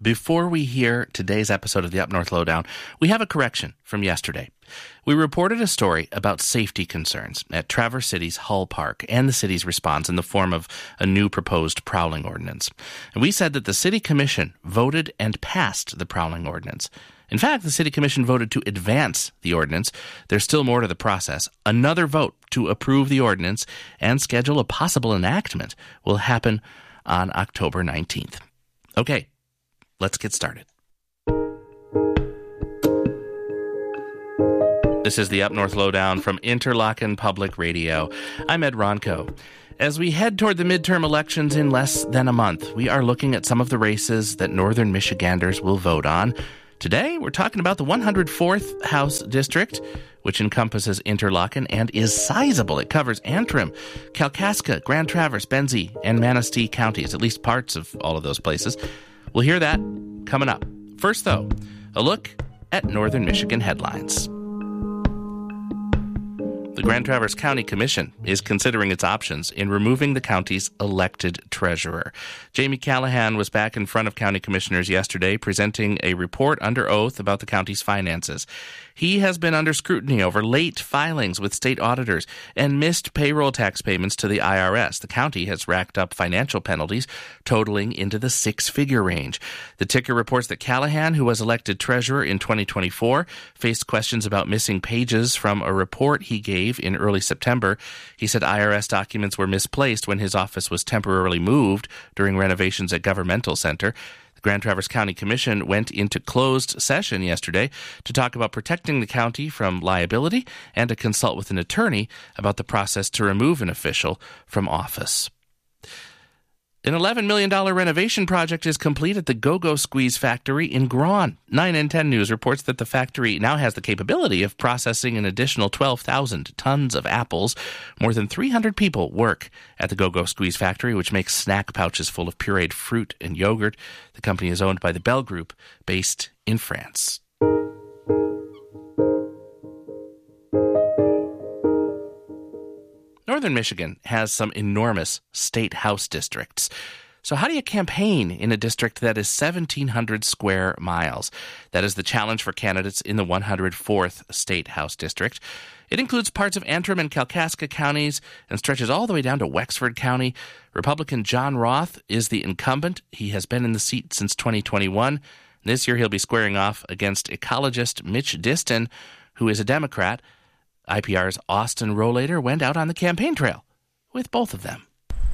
Before we hear today's episode of the Up North Lowdown, we have a correction from yesterday. We reported a story about safety concerns at Traverse City's Hull Park and the city's response in the form of a new proposed prowling ordinance. And we said that the City Commission voted and passed the prowling ordinance. In fact, the City Commission voted to advance the ordinance. There's still more to the process. Another vote to approve the ordinance and schedule a possible enactment will happen on October 19th. Okay, let's get started. This is the Up North Lowdown from Interlochen Public Radio. I'm Ed Ronco. As we head toward the midterm elections in less than a month, we are looking at some of the races that Northern Michiganders will vote on. Today, we're talking about the 104th House District, which encompasses Interlochen and is sizable. It covers Antrim, Kalkaska, Grand Traverse, Benzie, and Manistee counties, at least parts of all of those places. We'll hear that coming up. First, though, a look at Northern Michigan headlines. The Grand Traverse County Commission is considering its options in removing the county's elected treasurer. Jamie Callahan was back in front of county commissioners yesterday presenting a report under oath about the county's finances. He has been under scrutiny over late filings with state auditors and missed payroll tax payments to the IRS. The county has racked up financial penalties totaling into the six-figure range. The ticker reports that Callahan, who was elected treasurer in 2024, faced questions about missing pages from a report he gave in early September. He said IRS documents were misplaced when his office was temporarily moved during renovations at Governmental Center. Grand Traverse County Commission went into closed session yesterday to talk about protecting the county from liability and to consult with an attorney about the process to remove an official from office. An $11 million renovation project is complete at the Go-Go Squeeze factory in Grawn. 9 and 10 News reports that the factory now has the capability of processing an additional 12,000 tons of apples. More than 300 people work at the Go-Go Squeeze factory, which makes snack pouches full of pureed fruit and yogurt. The company is owned by the Bell Group, based in France. Northern Michigan has some enormous state house districts. So how do you campaign in a district that is 1,700 square miles? That is the challenge for candidates in the 104th State House District. It includes parts of Antrim and Kalkaska counties and stretches all the way down to Wexford County. Republican John Roth is the incumbent. He has been in the seat since 2021. This year he'll be squaring off against ecologist Mitch Diston, who is a Democrat. IPR's Austin Rollader went out on the campaign trail with both of them.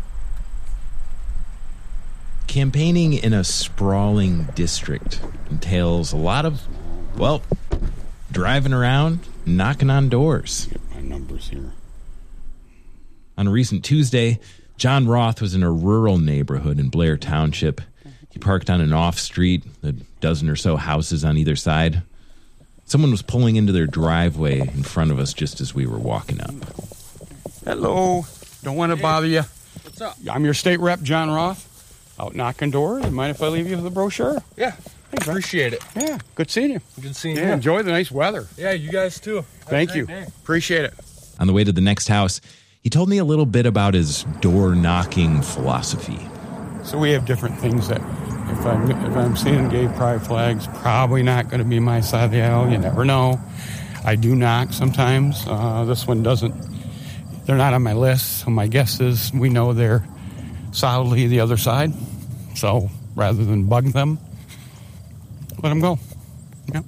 Campaigning in a sprawling district entails a lot of, well, driving around, knocking on doors. Get my numbers here. On a recent Tuesday, John Roth was in a rural neighborhood in Blair Township. He parked on an off-street, a dozen or so houses on either side. Someone was pulling into their driveway in front of us just as we were walking up. Hello. Don't want to bother you. What's up? I'm your state rep, John Roth. Out knocking doors. You mind if I leave you with the brochure? Yeah. Thanks, appreciate it. Yeah. Good seeing you. Good seeing you. Yeah, enjoy the nice weather. Yeah, you guys too. Thank you. Appreciate it. On the way to the next house, he told me a little bit about his door-knocking philosophy. So we have different things that if I'm seeing gay pride flags, probably not going to be my side of the aisle. You never know. I do knock sometimes. This one doesn't. They're not on my list. So my guess is we know they're solidly the other side. So rather than bug them, let them go. Yep.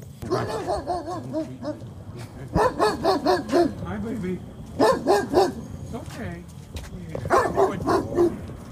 Hi, baby. It's okay. Yeah.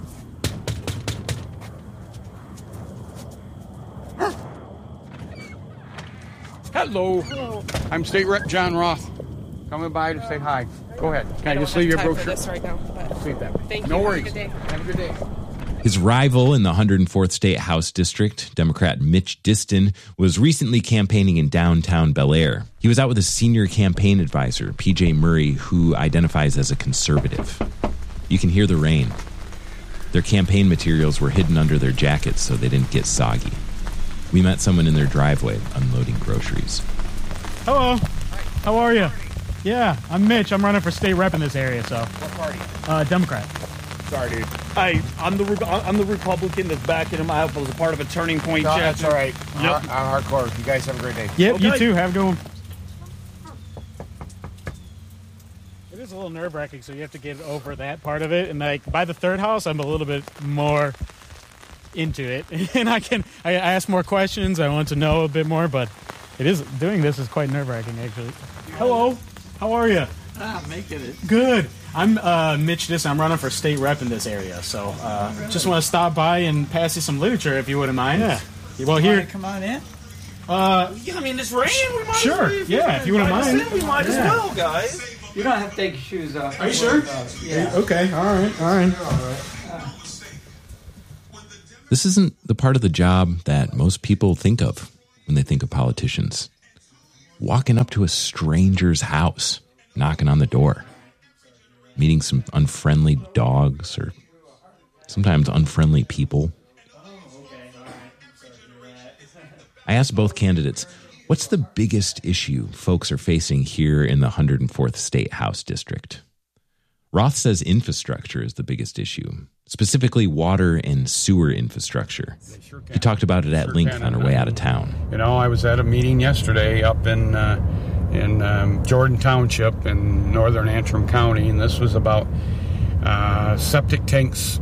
Hello. Hello. I'm State Rep John Roth. Coming by to say hi. Go ahead. Can I just leave your brochure? I don't have time for this right now. But Leave that. thank you. No worries. Have a good day. Have a good day. His rival in the 104th State House District, Democrat Mitch Diston, was recently campaigning in downtown Bel Air. He was out with a senior campaign advisor, PJ Murray, who identifies as a conservative. You can hear the rain. Their campaign materials were hidden under their jackets so they didn't get soggy. We met someone in their driveway unloading groceries. Hello. How are you? Yeah, I'm Mitch. I'm running for state rep in this area, so. What party? Democrat. Sorry, dude. I'm the Republican that's backing him. I was a part of a turning point. No, Jeff. that's all right. Yep. I'm hardcore. You guys have a great day. Yep, Okay. you too. Have a good one. It is a little nerve-wracking, so you have to get over that part of it. And like by the third house, I'm a little bit more into it, and I ask more questions. I want to know a bit more, but doing this is quite nerve-wracking, actually. Hello, how are you? Making it. Good. I'm Mitch Distin. I'm running for state rep in this area, so just want to stop by and pass you some literature if you wouldn't mind. Yeah. Well, here. Come on in. I mean, it's raining. We might Sure. As well, Yeah, if you wouldn't mind. We might as well, guys. You don't have to take your shoes off. Are you sure? Yeah. Okay. All right. This isn't the part of the job that most people think of when they think of politicians. Walking up to a stranger's house, knocking on the door, meeting some unfriendly dogs or sometimes unfriendly people. I asked both candidates, what's the biggest issue folks are facing here in the 104th State House District? Roth says infrastructure is the biggest issue, specifically water and sewer infrastructure. He talked about it at length on our way out of town. You know, I was at a meeting yesterday up in Jordan Township in northern Antrim County, and this was about septic tanks.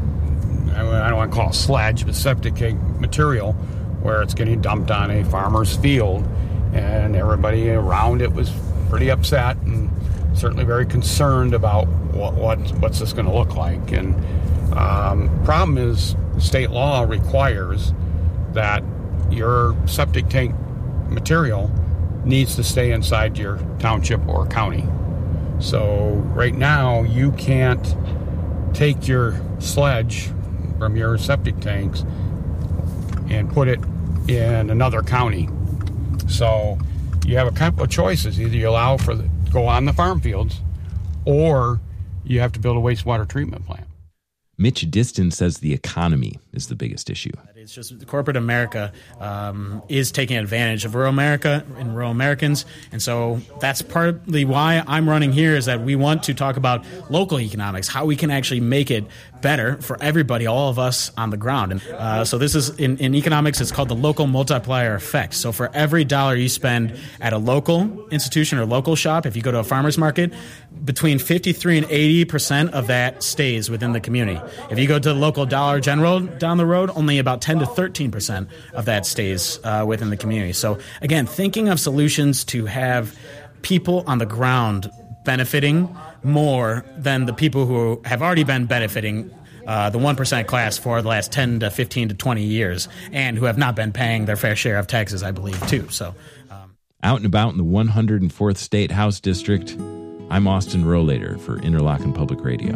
I don't want to call it sludge, but septic tank material where it's getting dumped on a farmer's field, and everybody around it was pretty upset and certainly very concerned about what's this going to look like. And problem is, state law requires that your septic tank material needs to stay inside your township or county. So right now, you can't take your sludge from your septic tanks and put it in another county. So you have a couple of choices. Either you allow for to go on the farm fields, or you have to build a wastewater treatment plant. Mitch Distin says the economy is the biggest issue. It's just corporate America is taking advantage of rural America and rural Americans. And so that's partly why I'm running here, is that we want to talk about local economics, how we can actually make it better for everybody, all of us on the ground. And so this is, in economics, it's called the local multiplier effect. So for every dollar you spend at a local institution or local shop, if you go to a farmer's market, between 53 and 80% of that stays within the community. If you go to the local Dollar General down the road, only about 10 to 13% of that stays within the community. So again, thinking of solutions to have people on the ground benefiting more than the people who have already been benefiting the 1% class for the last 10 to 15 to 20 years, and who have not been paying their fair share of taxes, I believe, too. So, out and about in the 104th State House District, I'm Austin Rohlater for Interlochen Public Radio.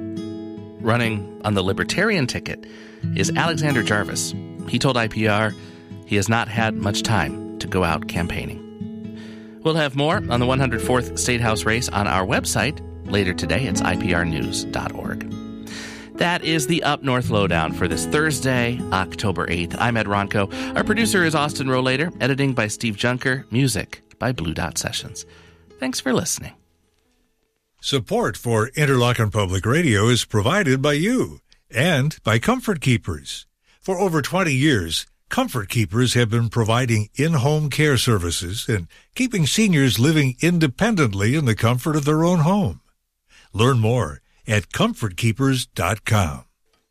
Running on the Libertarian ticket is Alexander Jarvis. He told IPR he has not had much time to go out campaigning. We'll have more on the 104th State House race on our website later today. It's iprnews.org. That is the Up North Lowdown for this Thursday, October 8th. I'm Ed Ronco. Our producer is Austin Rohlater. Editing by Steve Junker. Music by Blue Dot Sessions. Thanks for listening. Support for Interlochen Public Radio is provided by you and by Comfort Keepers. For over 20 years, Comfort Keepers have been providing in-home care services and keeping seniors living independently in the comfort of their own home. Learn more at comfortkeepers.com.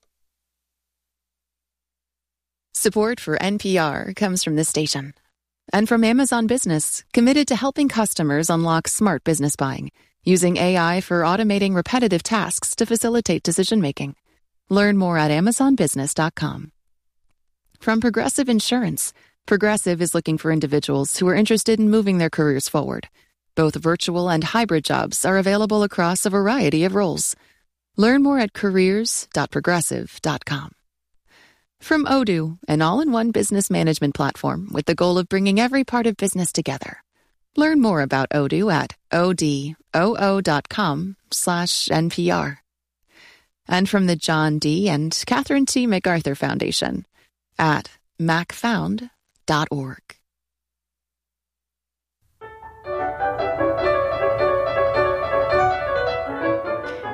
Support for NPR comes from this station and from Amazon Business, committed to helping customers unlock smart business buying, using AI for automating repetitive tasks to facilitate decision-making. Learn more at amazonbusiness.com. From Progressive Insurance, Progressive is looking for individuals who are interested in moving their careers forward. Both virtual and hybrid jobs are available across a variety of roles. Learn more at careers.progressive.com. From Odoo, an all-in-one business management platform with the goal of bringing every part of business together. Learn more about Odoo at odoo.com/NPR. And from the John D. and Catherine T. MacArthur Foundation at macfound.org.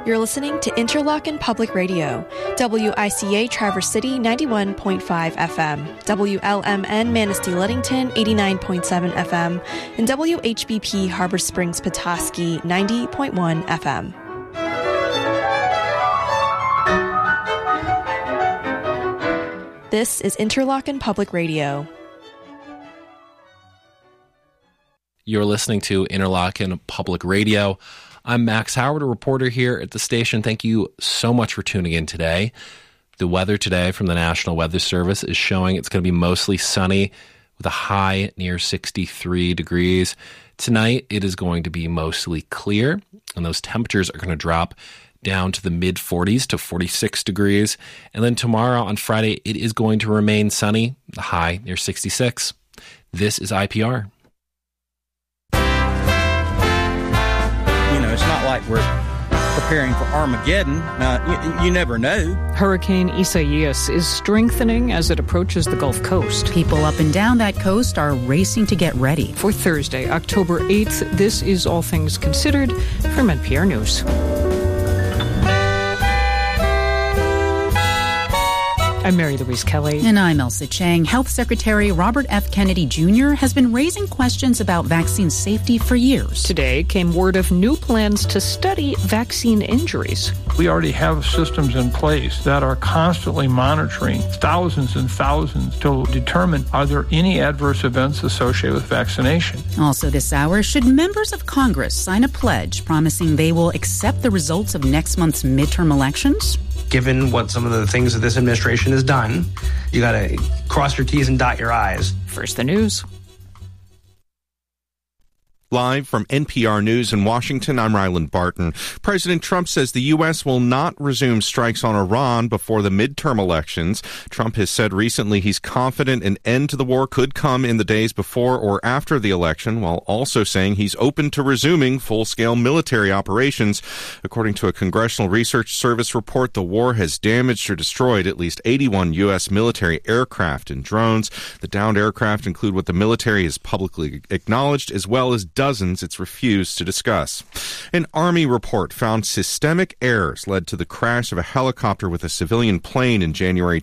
You're listening to Interlochen Public Radio, WICA Traverse City 91.5 FM, WLMN Manistee Ludington 89.7 FM, and WHBP Harbor Springs Petoskey 90.1 FM. This is Interlochen Public Radio. You're listening to Interlochen Public Radio. I'm Max Howard, a reporter here at the station. Thank you so much for tuning in today. The weather today from the National Weather Service is showing it's going to be mostly sunny with a high near 63 degrees. Tonight, it is going to be mostly clear, and those temperatures are going to drop down to the mid-40s to 46 degrees. And then tomorrow on Friday, it is going to remain sunny, the high near 66. This is IPR. It's not like we're preparing for Armageddon. You never know. Hurricane Isaias is strengthening as it approaches the Gulf Coast. People up and down that coast are racing to get ready. For Thursday, October 8th, this is All Things Considered from NPR News. I'm Mary Louise Kelly. And I'm Elsa Chang. Health Secretary Robert F. Kennedy Jr. has been raising questions about vaccine safety for years. Today came word of new plans to study vaccine injuries. We already have systems in place that are constantly monitoring thousands and thousands to determine are there any adverse events associated with vaccination. Also this hour, should members of Congress sign a pledge promising they will accept the results of next month's midterm elections? Given what some of the things that this administration has done, you got to cross your T's and dot your I's. First, the news. Live from NPR News in Washington, I'm Ryland Barton. President Trump says the U.S. will not resume strikes on Iran before the midterm elections. Trump has said recently he's confident an end to the war could come in the days before or after the election, while also saying he's open to resuming full-scale military operations. According to a Congressional Research Service report, the war has damaged or destroyed at least 81 U.S. military aircraft and drones. The downed aircraft include what the military has publicly acknowledged, as well as dozens it's refused to discuss. An Army report found systemic errors led to the crash of a helicopter with a civilian plane in January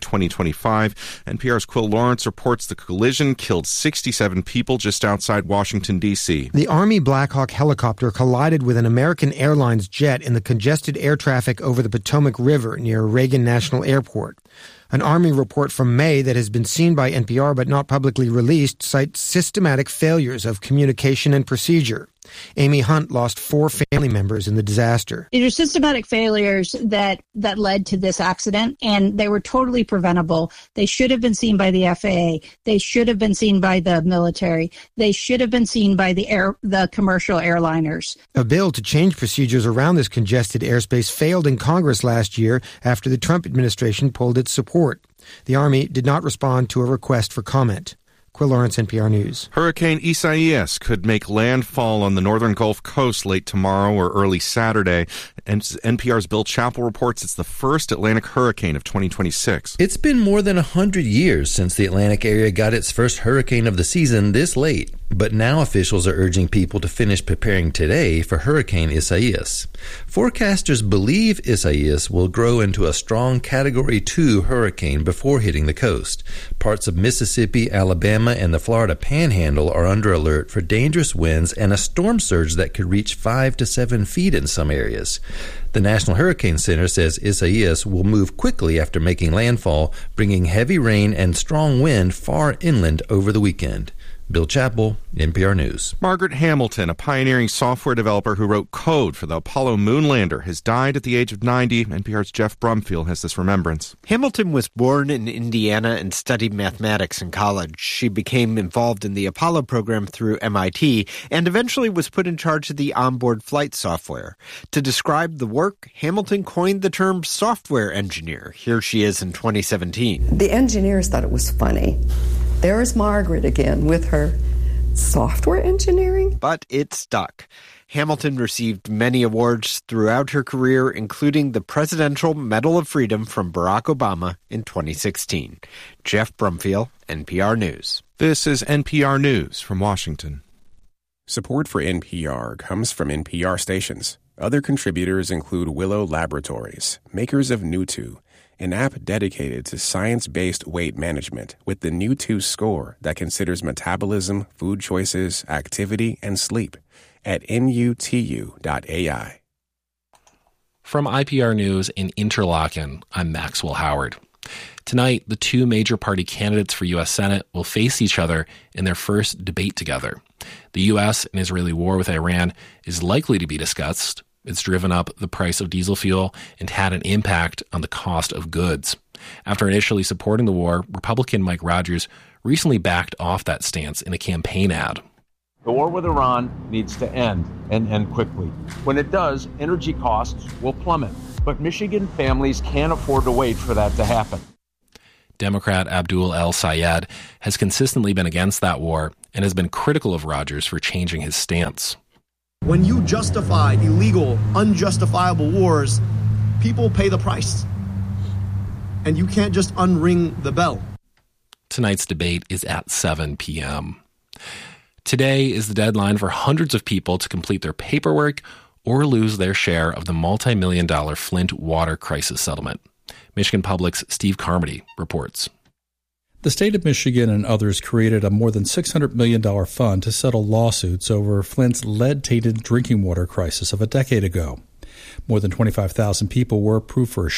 2025. NPR's Quill Lawrence reports the collision killed 67 people just outside Washington, D.C. The Army Black Hawk helicopter collided with an American Airlines jet in the congested air traffic over the Potomac River near Reagan National Airport. An Army report from May that has been seen by NPR but not publicly released cites systematic failures of communication and procedure. Amy Hunt lost 4 family members in the disaster. These are systematic failures that led to this accident, and they were totally preventable. They should have been seen by the FAA. They should have been seen by the military. They should have been seen by the commercial airliners. A bill to change procedures around this congested airspace failed in Congress last year after the Trump administration pulled its support. The Army did not respond to a request for comment. Quill Lawrence, NPR News. Hurricane Isaias could make landfall on the northern Gulf Coast late tomorrow or early Saturday. And NPR's Bill Chappell reports it's the first Atlantic hurricane of 2026. It's been more than 100 years since the Atlantic area got its first hurricane of the season this late. But now officials are urging people to finish preparing today for Hurricane Isaias. Forecasters believe Isaias will grow into a strong Category 2 hurricane before hitting the coast. Parts of Mississippi, Alabama, and the Florida Panhandle are under alert for dangerous winds and a storm surge that could reach 5 to 7 feet in some areas. The National Hurricane Center says Isaias will move quickly after making landfall, bringing heavy rain and strong wind far inland over the weekend. Bill Chappell, NPR News. Margaret Hamilton, a pioneering software developer who wrote code for the Apollo moon lander, has died at the age of 90. NPR's Jeff Brumfield has this remembrance. Hamilton was born in Indiana and studied mathematics in college. She became involved in the Apollo program through MIT and eventually was put in charge of the onboard flight software. To describe the work, Hamilton coined the term software engineer. Here she is in 2017. The engineers thought it was funny. There's Margaret again with her software engineering. But it stuck. Hamilton received many awards throughout her career, including the Presidential Medal of Freedom from Barack Obama in 2016. Jeff Brumfield, NPR News. This is NPR News from Washington. Support for NPR comes from NPR stations, Other contributors include Willow Laboratories, makers of Newtwo, an app dedicated to science-based weight management with the Newtwo score that considers metabolism, food choices, activity, and sleep at nutu.ai. From IPR News in Interlaken, I'm Maxwell Howard. Tonight, the two major party candidates for U.S. Senate will face each other in their first debate together. The U.S. and Israeli war with Iran is likely to be discussed. It's driven up the price of diesel fuel and had an impact on the cost of goods. After initially supporting the war, Republican Mike Rogers recently backed off that stance in a campaign ad. The war with Iran needs to end, and end quickly. When it does, energy costs will plummet. But Michigan families can't afford to wait for that to happen. Democrat Abdul El Sayed has consistently been against that war and has been critical of Rogers for changing his stance. When you justify illegal, unjustifiable wars, people pay the price. And you can't just unring the bell. Tonight's debate is at 7 p.m. Today is the deadline for hundreds of people to complete their paperwork or lose their share of the multi-million-dollar Flint water crisis settlement. Michigan Public's Steve Carmody reports. The state of Michigan and others created a more than $600 million fund to settle lawsuits over Flint's lead-tainted drinking water crisis of a decade ago. More than 25,000 people were approved for a